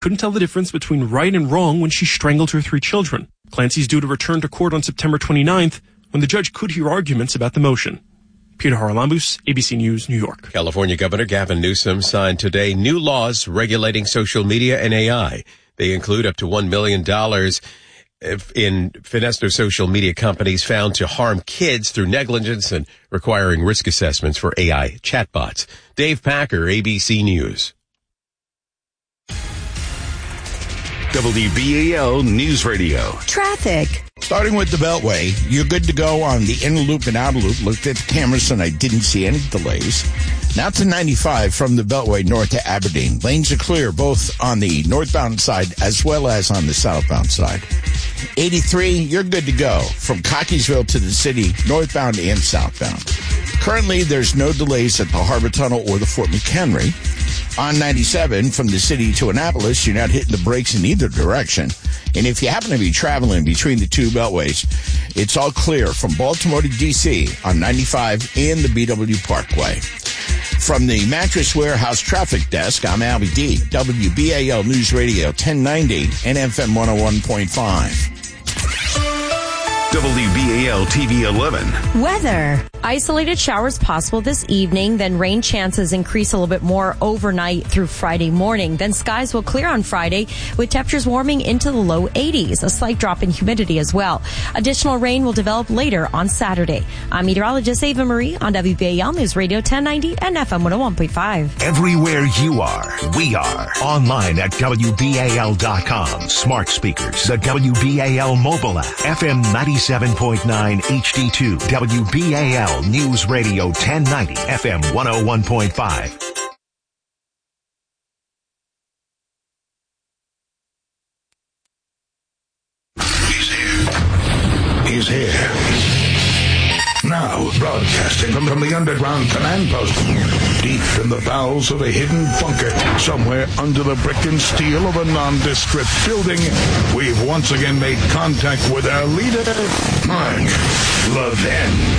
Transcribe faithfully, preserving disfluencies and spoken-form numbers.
couldn't tell the difference between right and wrong when she strangled her three children. Clancy's due to return to court on September twenty-ninth, when the judge could hear arguments about the motion. Peter Haralambous, A B C News, New York. California Governor Gavin Newsom signed today new laws regulating social media and A I. They include up to one million dollars in finesse social media companies found to harm kids through negligence and requiring risk assessments for A I chatbots. Dave Packer, A B C News. W B A L News Radio. Traffic. Starting with the Beltway, you're good to go on the inner loop and outer loop. Looked at the cameras and I didn't see any delays. Now to ninety-five from the Beltway north to Aberdeen. Lanes are clear both on the northbound side as well as on the southbound side. eighty-three, you're good to go from Cockeysville to the city, northbound and southbound. Currently, there's no delays at the Harbor Tunnel or the Fort McHenry. On ninety-seven, from the city to Annapolis, you're not hitting the brakes in either direction. And if you happen to be traveling between the two beltways, it's all clear from Baltimore to D C on ninety-five and the B W Parkway. From the Mattress Warehouse Traffic Desk, I'm Albie D. W B A L News Radio ten ninety and F M one oh one point five. W B A L T V eleven. Weather. Isolated showers possible this evening, then rain chances increase a little bit more overnight through Friday morning. Then skies will clear on Friday with temperatures warming into the low eighties, a slight drop in humidity as well. Additional rain will develop later on Saturday. I'm meteorologist Ava Marie on W B A L News Radio ten ninety and F M one oh one point five. Everywhere you are, we are. Online at W B A L dot com. Smart speakers, the W B A L mobile app, F M ninety-seven point nine H D two, W B A L News Radio ten ninety, F M one oh one point five. He's here. He's here. Now, broadcasting from, from the underground command post, deep in the bowels of a hidden bunker, somewhere under the brick and steel of a nondescript building, we've once again made contact with our leader, Mark Levin.